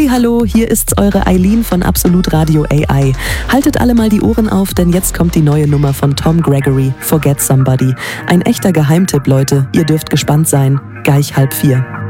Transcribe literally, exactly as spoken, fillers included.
Hallihallo, hier ist eure Eileen von Absolut Radio A I. Haltet alle mal die Ohren auf, denn jetzt kommt die neue Nummer von Tom Gregory, Forget Somebody. Ein echter Geheimtipp, Leute. Ihr dürft gespannt sein. Gleich halb vier.